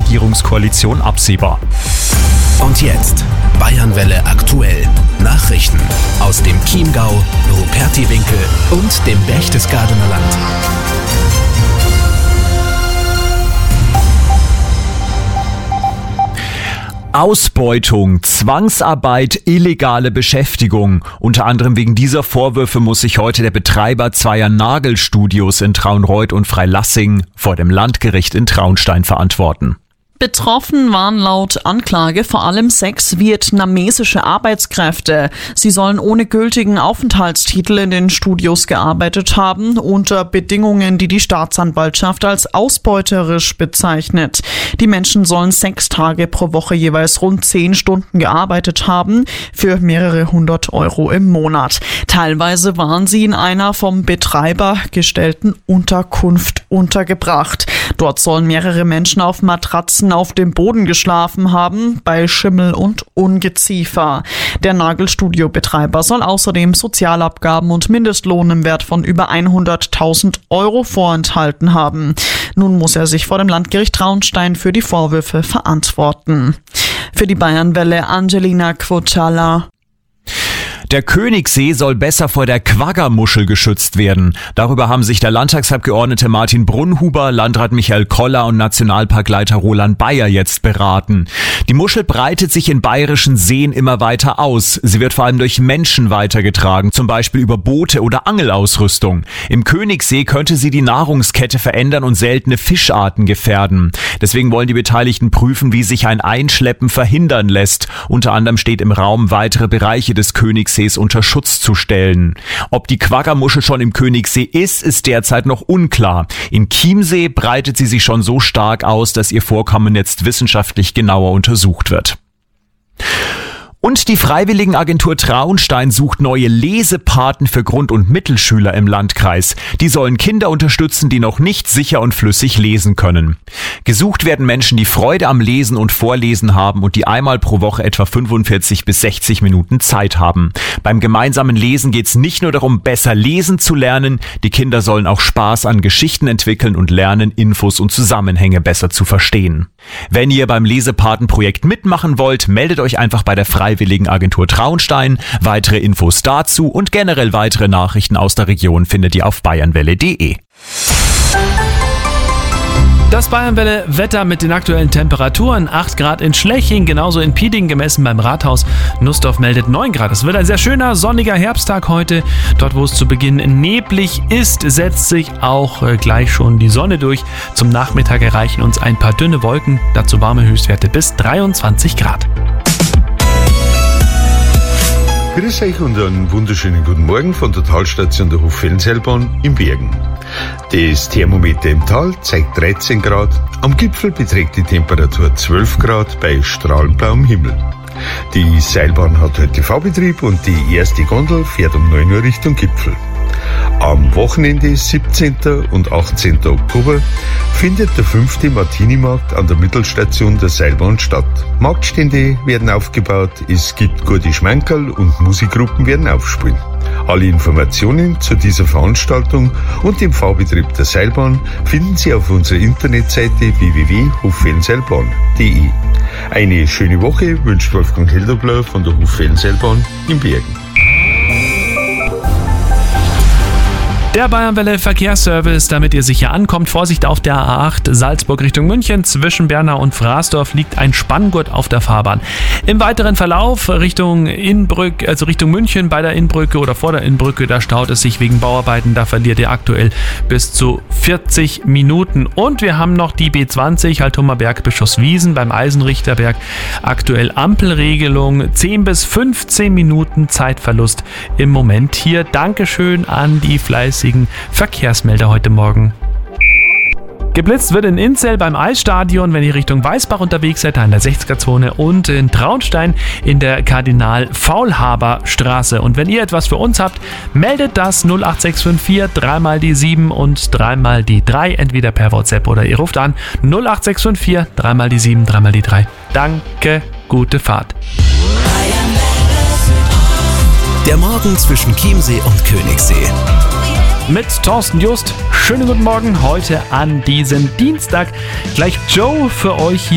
Regierungskoalition absehbar. Und jetzt Bayernwelle aktuell. Nachrichten aus dem Chiemgau, Rupertiwinkel und dem Berchtesgadener Land. Ausbeutung, Zwangsarbeit, illegale Beschäftigung. Unter anderem wegen dieser Vorwürfe muss sich heute der Betreiber zweier Nagelstudios in Traunreut und Freilassing vor dem Landgericht in Traunstein verantworten. Betroffen waren laut Anklage vor allem 6 vietnamesische Arbeitskräfte. Sie sollen ohne gültigen Aufenthaltstitel in den Studios gearbeitet haben, unter Bedingungen, die die Staatsanwaltschaft als ausbeuterisch bezeichnet. Die Menschen sollen 6 Tage pro Woche jeweils rund 10 Stunden gearbeitet haben, für mehrere 100 Euro im Monat. Teilweise waren sie in einer vom Betreiber gestellten Unterkunft untergebracht. Dort sollen mehrere Menschen auf Matratzen auf dem Boden geschlafen haben, bei Schimmel und Ungeziefer. Der Nagelstudio-Betreiber soll außerdem Sozialabgaben und Mindestlohn im Wert von über 100.000 Euro vorenthalten haben. Nun muss er sich vor dem Landgericht Traunstein für die Vorwürfe verantworten. Für die Bayernwelle Angelina Quocala. Der Königssee soll besser vor der Quaggermuschel geschützt werden. Darüber haben sich der Landtagsabgeordnete Martin Brunhuber, Landrat Michael Koller und Nationalparkleiter Roland Bayer jetzt beraten. Die Muschel breitet sich in bayerischen Seen immer weiter aus. Sie wird vor allem durch Menschen weitergetragen, zum Beispiel über Boote oder Angelausrüstung. Im Königssee könnte sie die Nahrungskette verändern und seltene Fischarten gefährden. Deswegen wollen die Beteiligten prüfen, wie sich ein Einschleppen verhindern lässt. Unter anderem steht im Raum, weitere Bereiche des Königssees unter Schutz zu stellen. Ob die Quaggermuschel schon im Königssee ist derzeit noch unklar. Im Chiemsee breitet sie sich schon so stark aus, dass ihr Vorkommen jetzt wissenschaftlich genauer untersucht wird. Und die Freiwilligenagentur Traunstein sucht neue Lesepaten für Grund- und Mittelschüler im Landkreis. Die sollen Kinder unterstützen, die noch nicht sicher und flüssig lesen können. Gesucht werden Menschen, die Freude am Lesen und Vorlesen haben und die einmal pro Woche etwa 45 bis 60 Minuten Zeit haben. Beim gemeinsamen Lesen geht es nicht nur darum, besser lesen zu lernen, die Kinder sollen auch Spaß an Geschichten entwickeln und lernen, Infos und Zusammenhänge besser zu verstehen. Wenn ihr beim Lesepatenprojekt mitmachen wollt, meldet euch einfach bei der Freiwilligenagentur Traunstein. Weitere Infos dazu und generell weitere Nachrichten aus der Region findet ihr auf bayernwelle.de. Das Bayernwelle-Wetter mit den aktuellen Temperaturen. 8 Grad in Schleching, genauso in Pieding gemessen beim Rathaus. Nussdorf meldet 9 Grad. Es wird ein sehr schöner, sonniger Herbsttag heute. Dort, wo es zu Beginn neblig ist, setzt sich auch gleich schon die Sonne durch. Zum Nachmittag erreichen uns ein paar dünne Wolken. Dazu warme Höchstwerte bis 23 Grad. Grüß euch und einen wunderschönen guten Morgen von der Talstation der Hochfeldenseilbahn in Bergen. Das Thermometer im Tal zeigt 13 Grad, am Gipfel beträgt die Temperatur 12 Grad bei strahlend blauem Himmel. Die Seilbahn hat heute V-Betrieb und die erste Gondel fährt um 9 Uhr Richtung Gipfel. Am Wochenende 17. und 18. Oktober findet der 5. Martini-Markt an der Mittelstation der Seilbahn statt. Marktstände werden aufgebaut, es gibt gute Schmankerl und Musikgruppen werden aufspielen. Alle Informationen zu dieser Veranstaltung und dem Fahrbetrieb der Seilbahn finden Sie auf unserer Internetseite www.hochfeldenseilbahn.de. Eine schöne Woche wünscht Wolfgang Helderbler von der Hochfeldenseilbahn in Bergen. Der Bayernwelle Verkehrsservice, damit ihr sicher ankommt. Vorsicht auf der A8 Salzburg Richtung München. Zwischen Bernau und Fraßdorf liegt ein Spanngurt auf der Fahrbahn. Im weiteren Verlauf Richtung Innbrück, also Richtung München bei der Innbrücke oder vor der Innbrücke, da staut es sich wegen Bauarbeiten. Da verliert ihr aktuell bis zu 40 Minuten. Und wir haben noch die B20 Haltummerberg Bischofswiesen beim Eisenrichterberg. Aktuell Ampelregelung, 10 bis 15 Minuten Zeitverlust im Moment hier. Dankeschön an die fleißigen Verkehrsmelder heute Morgen. Geblitzt wird in Inzell beim Eisstadion, wenn ihr Richtung Weißbach unterwegs seid, in der 60er-Zone und in Traunstein in der Kardinal-Faulhaber-Straße. Und wenn ihr etwas für uns habt, meldet das 08654 3 mal die 7 und 3 mal die 3, entweder per WhatsApp oder ihr ruft an 08654 3 mal die 7, 3 mal die 3. Danke, gute Fahrt. Der Morgen zwischen Chiemsee und Königssee. Mit Thorsten Just. Schönen guten Morgen heute an diesem Dienstag. Gleich Joe für euch hier.